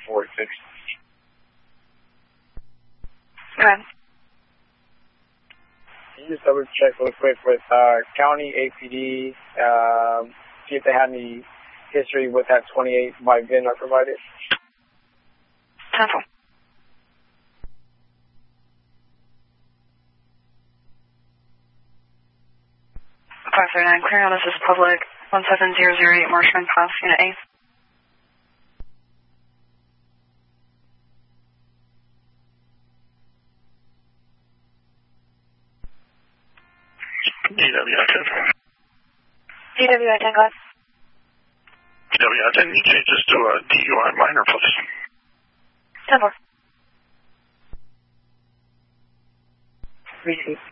before it's fixed. Okay. Can you just double check real quick with county APD, see if they had any history with that 28 by VIN I provided? 10-4. 539, clearing on this is public 17008 Marshman Pass, Unit A. DWI-10. DWI-10, go ahead. DWI-10, you change this to a DUI minor, please. 10-4. Receipt.